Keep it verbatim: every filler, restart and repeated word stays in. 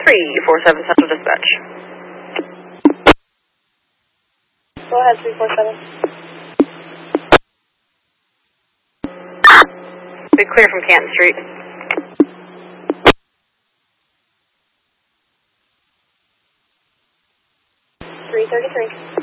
three four seven Central Dispatch. Go ahead, three four seven. Be clear from Canton Street. three thirty-three.